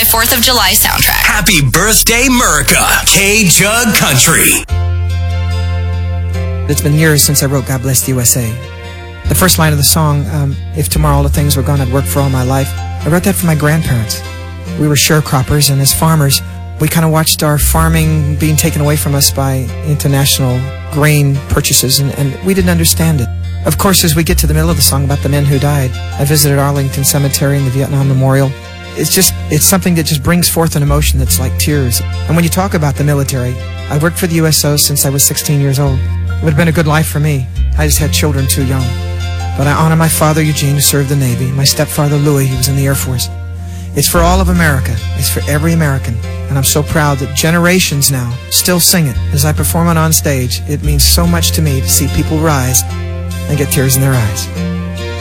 4th of July soundtrack. Happy birthday, America. K-Jug Country. It's been years since I wrote God Bless the USA. The first line of the song, if tomorrow all the things were gone, I'd work for all my life. I wrote that for my grandparents. We were sharecroppers, and as farmers, we kind of watched our farming being taken away from us by international grain purchases, and we didn't understand it. Of course, as we get to the middle of the song about the men who died, I visited Arlington Cemetery and the Vietnam Memorial. It's something that just brings forth an emotion that's like tears. And when you talk about the military, I worked for the USO since I was 16 years old. It would have been a good life for me. I just had children too young. But I honor my father, Eugene, who served the Navy, my stepfather, Louis, who was in the Air Force. It's for all of America. It's for every American. And I'm so proud that generations now still sing it. As I perform it on stage, it means so much to me to see people rise and get tears in their eyes.